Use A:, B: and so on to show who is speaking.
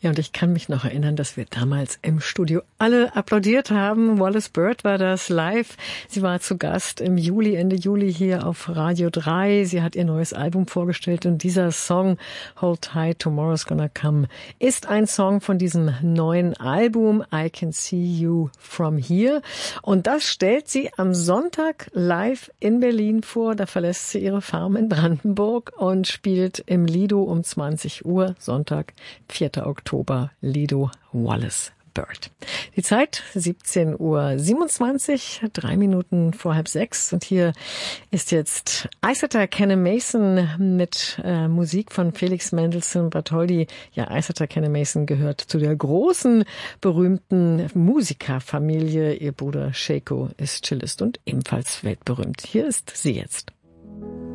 A: Ja, und ich kann mich noch erinnern, dass wir damals im Studio alle applaudiert haben. Wallis Bird war das live. Sie war zu Gast im Juli, Ende Juli hier auf Radio 3. Sie hat ihr neues Album vorgestellt und dieser Song Hold Tight, Tomorrow's Gonna Come ist ein Song von diesem neuen Album I Can See You From Here. Und das stellt sie am Sonntag live in Berlin vor. Da verlässt sie ihre Farm in Brandenburg und spielt im Lido um 20 Uhr, Sonntag, 4. Oktober, Lido Wallis Bird. Die Zeit 17:27 Uhr, 3 Minuten vor 5:30. Und hier ist jetzt Iceta Kenne Mason mit Musik von Felix Mendelssohn Bartholdy. Ja, Iceta Kenne Mason gehört zu der großen, berühmten Musikerfamilie. Ihr Bruder Shako ist Cellist und ebenfalls weltberühmt. Hier ist sie jetzt.